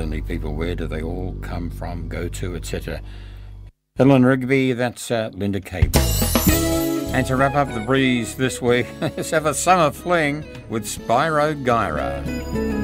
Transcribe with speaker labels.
Speaker 1: lonely people, where do they all come from, go to, etc. Ellen Rigby, that's Linda Cable. And to wrap up the breeze this week, let's have a summer fling with Spyro Gyra.